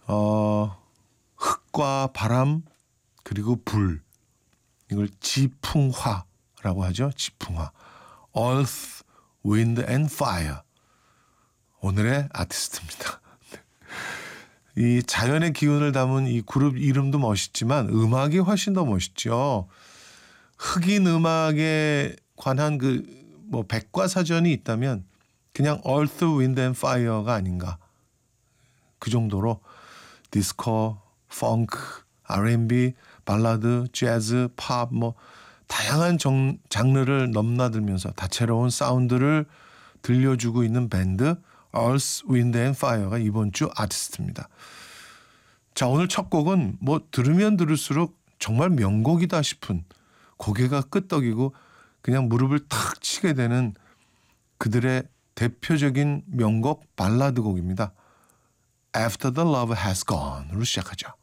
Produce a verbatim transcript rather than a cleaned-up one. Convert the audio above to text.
어, 흙과 바람 그리고 불 이걸 지풍화라고 하죠. 지풍화. Earth, Wind and Fire. 오늘의 아티스트입니다. 이 자연의 기운을 담은 이 그룹 이름도 멋있지만 음악이 훨씬 더 멋있죠. 흑인 음악에 관한 그 뭐 백과사전이 있다면 그냥 Earth, Wind and Fire가 아닌가. 그 정도로 디스코, 펑크, 알앤비, 발라드, 재즈, 팝 뭐 다양한 정, 장르를 넘나들면서 다채로운 사운드를 들려주고 있는 밴드 Earth, Wind and Fire가 이번 주 아티스트입니다. 자, 오늘 첫 곡은 뭐 들으면 들을수록 정말 명곡이다 싶은 고개가 끄덕이고 그냥 무릎을 탁 치게 되는 그들의 대표적인 명곡 발라드 곡입니다. After the Love Has Gone으로 시작하죠.